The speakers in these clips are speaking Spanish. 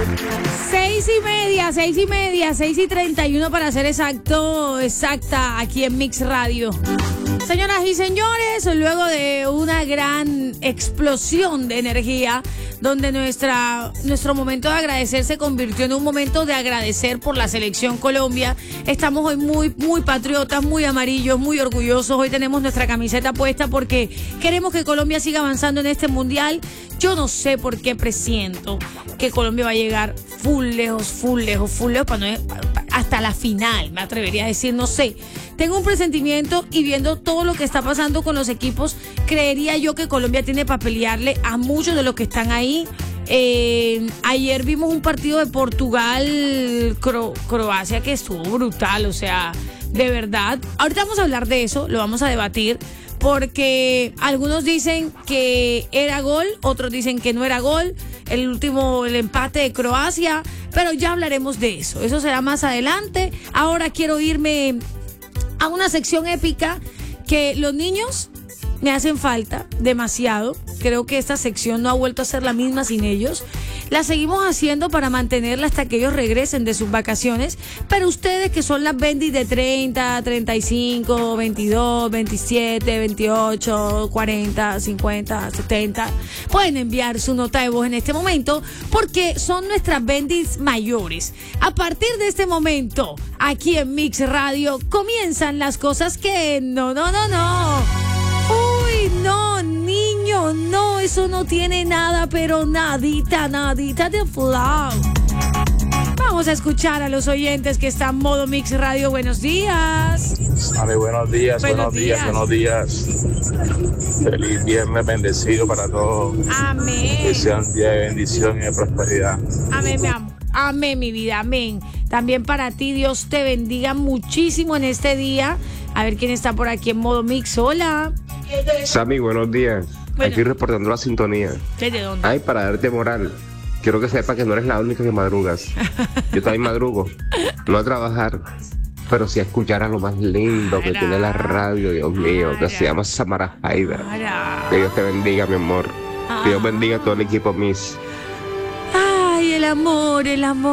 6:31 para ser exacta, aquí en Mix Radio. Señoras y señores, luego de una gran explosión de energía, donde nuestro momento de agradecer se convirtió en un momento de agradecer por la selección Colombia. Estamos hoy muy patriotas, muy amarillos, muy orgullosos. Hoy tenemos nuestra camiseta puesta porque queremos que Colombia siga avanzando en este mundial. Yo no sé por qué presiento que Colombia va a llegar full lejos, hasta la final, me atrevería a decir, no sé. Tengo un presentimiento y viendo todo lo que está pasando con los equipos, creería yo que Colombia tiene para pelearle a muchos de los que están ahí. Ayer vimos un partido de Portugal-Croacia que estuvo brutal, o sea, de verdad. Ahorita vamos a hablar de eso, lo vamos a debatir, porque algunos dicen que era gol, otros dicen que no era gol, el empate de Croacia, pero ya hablaremos de eso. Eso será más adelante. Ahora quiero irme a una sección épica que los niños me hacen falta demasiado. Creo que esta sección no ha vuelto a ser la misma sin ellos. La seguimos haciendo para mantenerla hasta que ellos regresen de sus vacaciones. Pero ustedes que son las bendis de 30, 35, 22, 27, 28, 40, 50, 70, pueden enviar su nota de voz en este momento porque son nuestras bendis mayores. A partir de este momento, aquí en Mix Radio, comienzan las cosas que no. Uy, no, niño, no, eso no tiene nada, pero nadita de flow. Vamos a escuchar a los oyentes que están en modo Mix Radio. Buenos días. Vale, buenos días. Feliz viernes bendecido para todos. Amén. Que sea un día de bendición y de prosperidad. Amén, mi amor. Amén, mi vida, amén. También para ti, Dios te bendiga muchísimo en este día. A ver quién está por aquí en modo Mix. Hola. Sammy, buenos días. Bueno. Aquí reportando la sintonía. ¿Desde dónde? Ay, para darte moral, quiero que sepas que no eres la única que madrugas. Yo también madrugo, no a trabajar, pero sí a escuchar a lo más lindo que tiene la radio, Dios mío, que se llama Samara Haida. Que Dios te bendiga, mi amor. Que Dios bendiga a todo el equipo Miss. Ay, el amor.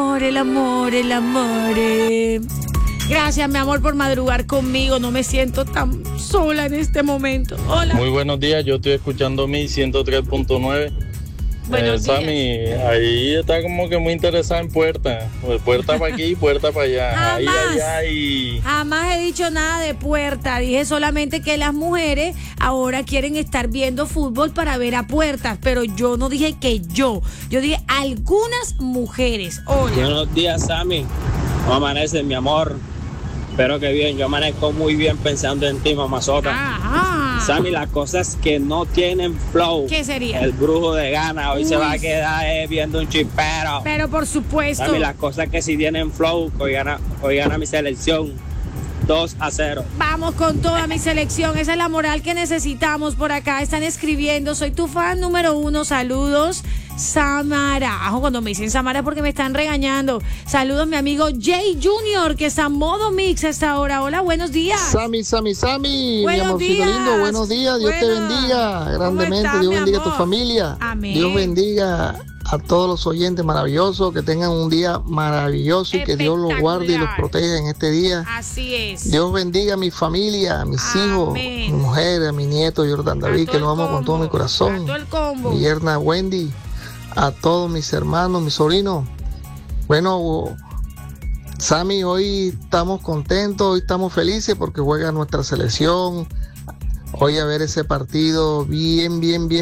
Gracias, mi amor, por madrugar conmigo. No me siento tan sola en este momento. Hola. Muy buenos días, yo estoy escuchando mi 103.9. Buenos días. Sammy, ahí está como que muy interesada en puerta. Pues puerta para aquí, puerta para allá. Jamás he dicho nada de puerta. Dije solamente que las mujeres ahora quieren estar viendo fútbol para ver a puertas. Pero yo no dije que yo dije algunas mujeres. Hola. Buenos días, Sammy. ¿Cómo amaneces, mi amor? Espero que bien. Yo amanezco muy bien pensando en ti, mamazota. Ajá. Sammy, las cosas que no tienen flow. ¿Qué sería? El brujo de Ghana hoy se va a quedar viendo un chispero. Pero por supuesto. Sammy, las cosas que sí tienen flow, hoy gana mi selección 2-0. Vamos con toda mi selección. Esa es la moral que necesitamos por acá. Están escribiendo, soy tu fan número 1. Saludos, Samara. Cuando me dicen Samara es porque me están regañando. Saludos, mi amigo Jay Junior, que está en modo Mix a esta hora. Hola, buenos días. Sammy, mi Buenos amorcito días. lindo, buenos días. Dios te bendiga grandemente. estás, Dios mi bendiga a tu amor? familia. Amén. Dios bendiga a todos los oyentes maravillosos, que tengan un día maravilloso y que Dios los guarde y los proteja en este día. Así es. Dios bendiga a mi familia, a mis hijos, a mi mujer, a mi nieto Jordan David, que lo amo con todo mi corazón. Todo el combo. Mi yerna Wendy, a todos mis hermanos, mis sobrinos. Bueno, Sammy, hoy estamos contentos, hoy estamos felices porque juega nuestra selección. Hoy a ver ese partido bien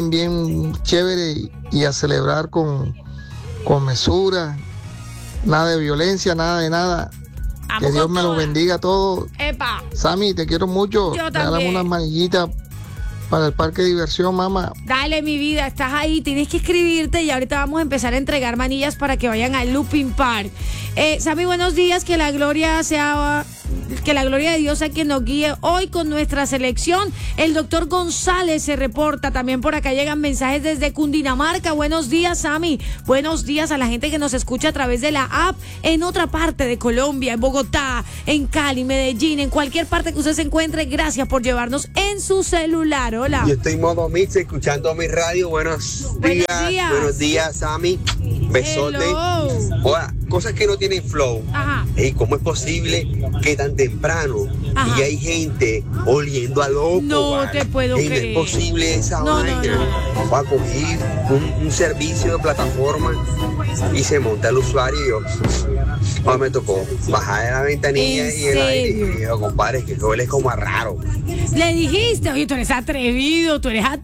chévere y a celebrar con mesura. Nada de violencia, nada de nada. Que Dios me los bendiga a todos. Epa. Sammy, te quiero mucho. Yo Regálame también. unas manillitas para el parque de diversión, mamá. Dale, mi vida, estás ahí, tienes que inscribirte y ahorita vamos a empezar a entregar manillas para que vayan al Looping Park. Sammy, buenos días, que la gloria sea que la gloria de Dios sea quien nos guíe hoy con nuestra selección. El doctor González se reporta, también por acá llegan mensajes desde Cundinamarca. Buenos días, Sammy. Buenos días a la gente que nos escucha a través de la app en otra parte de Colombia, en Bogotá, en Cali, Medellín, en cualquier parte que usted se encuentre. Gracias por llevarnos en su celular. Hola. Yo estoy en modo mix escuchando mi radio. Buenos días. Buenos días, Sammy. Besote. Hello. Hola, cosas que no tienen flow. Ajá. ¿Y cómo es posible que tan temprano Ajá. y hay gente oliendo a loco? No vale? te puedo No es creer. posible esa No, vaina. Va a coger un servicio de plataforma y se monta el usuario y yo me tocó bajar de la ventanilla ¿En y el aire. serio? Y yo, compadre, que eso huele como a raro. Le dijiste, oye, tú eres atrevido.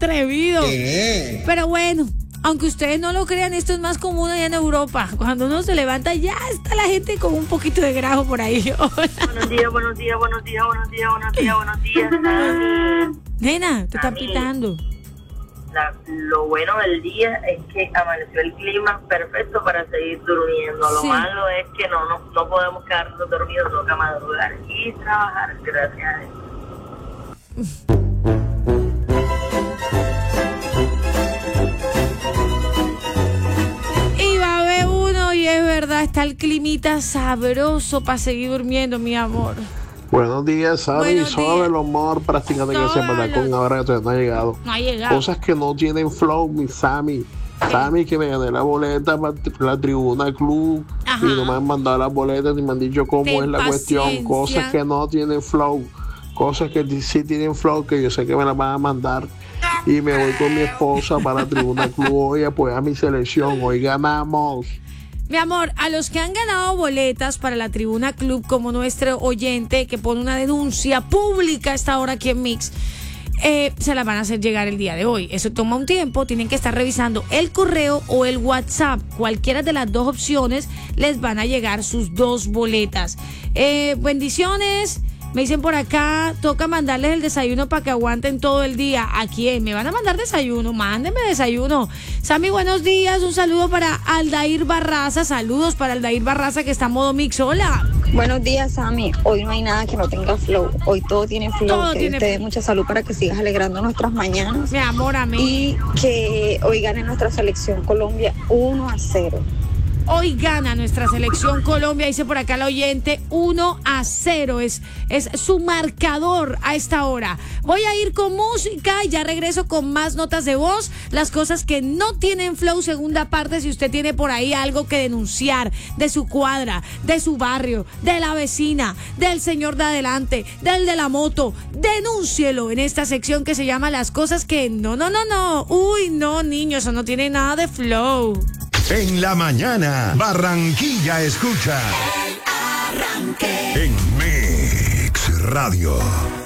Pero bueno, aunque ustedes no lo crean, esto es más común allá en Europa. Cuando uno se levanta, ya está la gente con un poquito de grajo por ahí. Hola. Buenos días. Nena, te están pitando. Lo bueno del día es que amaneció el clima perfecto para seguir durmiendo. Lo Sí. malo es que no podemos quedarnos dormidos, toca madrugar y trabajar, gracias a Dios. Y va a haber uno, y es verdad, está el climita sabroso para seguir durmiendo, mi amor. Buenos días, Sammy. Buenos Sobre días. el amor, prácticamente que se Sóbalo. con ahora que todavía no ha llegado. No ha llegado. Cosas que no tienen flow, mi Sammy. Sammy, que me gané la boleta para la tribuna del club Ajá. y no me han mandado las boletas ni me han dicho cómo Ten es la cuestión. paciencia. Cosas que no tienen flow. Cosas que sí tienen flow, que yo sé que me las van a mandar. Y me voy con mi esposa para la tribuna del club hoy a apoyar a mi selección. Hoy ganamos. Mi amor, a los que han ganado boletas para la Tribuna Club, como nuestro oyente que pone una denuncia pública a esta hora aquí en Mix, se las van a hacer llegar el día de hoy. Eso toma un tiempo, tienen que estar revisando el correo o el WhatsApp. Cualquiera de las dos opciones les van a llegar sus 2 boletas. Bendiciones. Me dicen por acá, toca mandarles el desayuno para que aguanten todo el día. ¿A quién? ¿Me van a mandar desayuno? Mándenme desayuno. Sammy, buenos días. Un saludo para Aldair Barraza. Saludos para Aldair Barraza que está en modo mix. Hola. Buenos días, Sammy. Hoy no hay nada que no tenga flow. Hoy todo tiene flow. Todo que tiene Dios te dé flow. mucha salud para que sigas alegrando nuestras mañanas. Mi amor, a mí. Y que hoy gane nuestra selección Colombia 1-0. Hoy gana nuestra selección Colombia, dice por acá el oyente, 1-0, es su marcador a esta hora. Voy a ir con música y ya regreso con más notas de voz, las cosas que no tienen flow, segunda parte, si usted tiene por ahí algo que denunciar de su cuadra, de su barrio, de la vecina, del señor de adelante, del de la moto, denúncielo en esta sección que se llama las cosas que no, uy, no, niño, eso no tiene nada de flow. En la mañana, Barranquilla escucha. El Arranque. En Mix Radio.